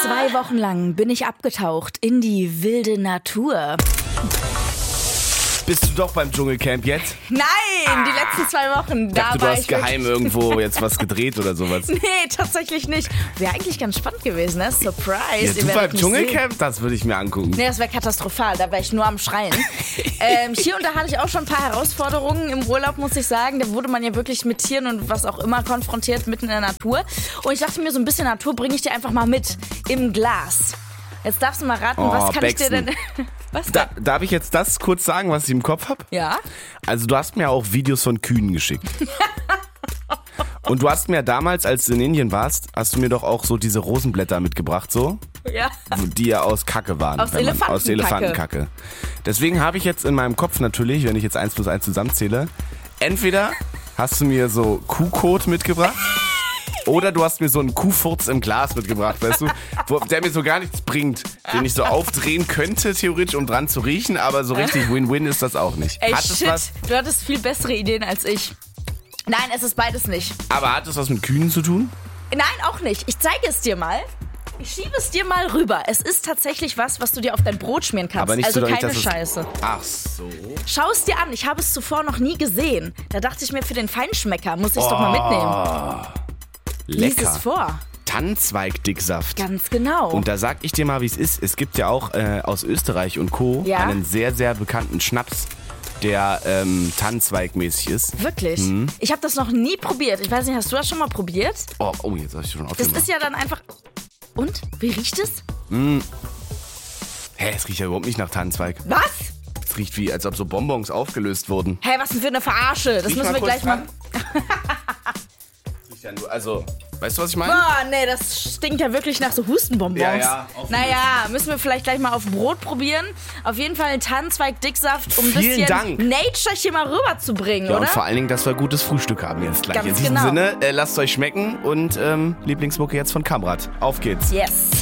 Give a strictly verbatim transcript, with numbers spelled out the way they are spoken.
Zwei Wochen lang bin ich abgetaucht in die wilde Natur. Bist du doch beim Dschungelcamp jetzt? Nein, ah. die letzten zwei Wochen. Ich Da dachte, war du hast ich geheim irgendwo jetzt was gedreht oder sowas. Nee, tatsächlich nicht. Wäre eigentlich ganz spannend gewesen, ne? Surprise. Ja, du beim Dschungelcamp? Das würde ich mir angucken. Nee, das wäre katastrophal. Da wäre ich nur am Schreien. ähm, hier und da hatte ich auch schon ein paar Herausforderungen im Urlaub, muss ich sagen. Da wurde man ja wirklich mit Tieren und was auch immer konfrontiert, mitten in der Natur. Und ich dachte mir, so ein bisschen Natur bringe ich dir einfach mal mit. Im Glas. Jetzt darfst du mal raten, Oh, was kann Bexen. ich dir denn... Was Da, darf ich jetzt das kurz sagen, was ich im Kopf habe? Ja? Also du hast mir auch Videos von Kühen geschickt. Und du hast mir damals, als du in Indien warst, hast du mir doch auch so diese Rosenblätter mitgebracht, so? Ja. Die ja aus Kacke waren. Aus wenn man- Elefantenkacke. Aus Elefantenkacke. Deswegen habe ich jetzt in meinem Kopf natürlich, wenn ich jetzt eins plus eins zusammenzähle, entweder hast du mir so Kuhkot mitgebracht, oder du hast mir so einen Kuhfurz im Glas mitgebracht, weißt du, wo, der mir so gar nichts bringt, den ich so aufdrehen könnte, theoretisch, um dran zu riechen, aber so richtig Win-Win ist das auch nicht. Ey, hat es shit, was, du hattest viel bessere Ideen als ich. Nein, es ist beides nicht. aber hat es was mit Kühen zu tun? Nein, auch nicht. Ich zeige es dir mal. Ich schiebe es dir mal rüber. Es ist tatsächlich was, was du dir auf dein Brot schmieren kannst. Aber nicht also so keine dass es- Scheiße. Ach so. Schau es dir an. Ich habe es zuvor noch nie gesehen. Da dachte ich mir, für den Feinschmecker muss ich es doch mal mitnehmen. Lies Lecker. es vor. Tannenzweigdicksaft. Ganz genau. Und da sag ich dir mal, wie es ist. Es gibt ja auch äh, aus Österreich und Co. Ja? einen sehr, sehr bekannten Schnaps, der ähm, Tannenzweigmäßig ist. Wirklich? Mhm. Ich habe das noch nie probiert. Ich weiß nicht, hast du das schon mal probiert? Oh, oh jetzt habe ich schon Das aufgemacht. ist ja dann einfach... Und? Wie riecht es? Hä, es riecht ja überhaupt nicht nach Tannenzweig. Was? Es riecht wie, als ob so Bonbons aufgelöst wurden. Hä, was denn für eine Verarsche? Das Riech müssen wir kurz gleich mal... dran. Es riecht ja nur, also, weißt du, was ich meine? Boah, nee, das stinkt ja wirklich nach so Hustenbonbons. Ja, ja, auf jeden Naja, müssen wir vielleicht gleich mal auf Brot probieren. Auf jeden Fall einen Tannenzweig-Dicksaft, um ein Vielen bisschen Dank. Nature hier mal rüberzubringen, Ja, oder? und vor allen Dingen, dass wir gutes Frühstück haben jetzt gleich. Ganz In diesem genau. Sinne, äh, lasst euch schmecken und ähm, Lieblingsmucke jetzt von Kamrat. Auf geht's. Yes.